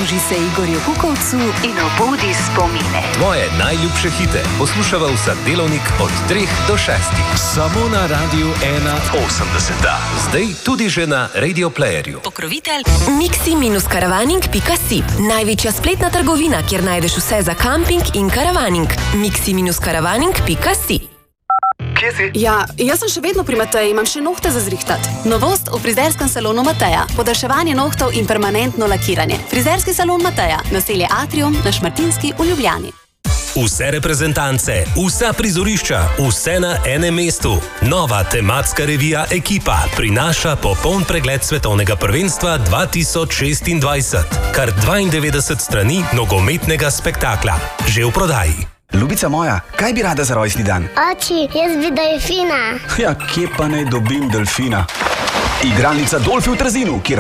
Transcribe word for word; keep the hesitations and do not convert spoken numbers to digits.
Pridruži se Igorju Kukovcu in obudi spomine. Tvoje najljubše hite poslušava vsak delovnik od treh do šestih. Samo na Radiu ena osemdeset. Zdaj tudi že na Radio Playerju. Pokrovitelj miksi minus karavaning pika si. Največja spletna trgovina, kjer najdeš vse za kamping in karavaning. miksi minus karavaning pika si. Kje si? Ja, jaz sem še vedno pri Mateji, imam še nohte za zrihtat. Novost v frizerskem salonu Mateja. Podaljševanje nohtov in permanentno lakiranje. Frizerski salon Mateja. Naselje Atrium na Šmartinski v Ljubljani. Vse reprezentance, vsa prizorišča, vse na enem mestu. Nova tematska revija Ekipa prinaša popoln pregled svetovnega prvenstva dva tisoč šestindvajset. Kar dvaindevetdeset strani nogometnega spektakla. Že v prodaji. Ljubica moja, kaj bi rada za rojstni dan? Oči, jaz bi delfina. Ja, kje pa naj dobim delfina? Igralnica Dolfi v Trzinu, kjer